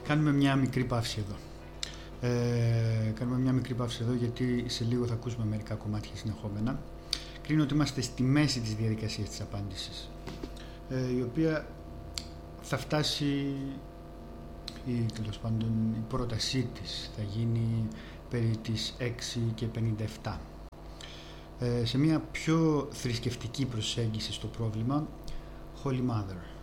Κάνουμε μια μικρή παύση εδώ. Γιατί σε λίγο θα ακούσουμε μερικά κομμάτια συνεχόμενα. Κρίνω ότι είμαστε στη μέση της διαδικασίας της απάντησης, η οποία θα φτάσει, ή τέλος πάντων η πρότασή της θα γίνει περί τις 6:57. Σε μια πιο θρησκευτική προσέγγιση στο πρόβλημα, Holy Mother.